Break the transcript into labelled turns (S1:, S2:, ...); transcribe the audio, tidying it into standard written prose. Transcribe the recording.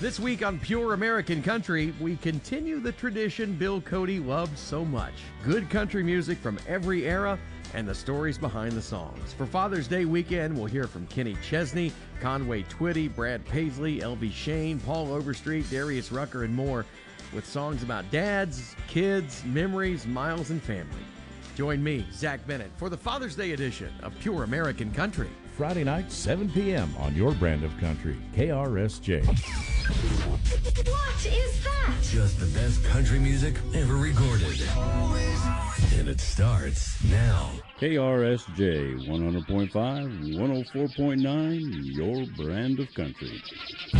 S1: This week on Pure American Country, we continue the tradition Bill Cody loved so much. Good country music from every era and the stories behind the songs. For Father's Day weekend, we'll hear from Kenny Chesney, Conway Twitty, Brad Paisley, L.B. Shane, Paul Overstreet, Darius Rucker, and more, with songs about dads, kids, memories, miles, and family. Join me, Zach Bennett, for the Father's Day edition of Pure American Country.
S2: Friday night, 7 p.m. on your brand of country, KRSJ.
S3: What is that?
S4: Just the best country music ever recorded. And it starts now.
S5: KRSJ 100.5, 104.9, your brand of country.